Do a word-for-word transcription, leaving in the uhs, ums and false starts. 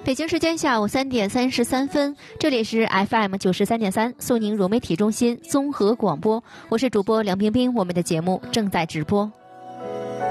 北京时间下午三点三十三分，这里是 F M 九十三点三，苏宁融媒体中心综合广播，我是主播梁冰冰，我们的节目正在直播。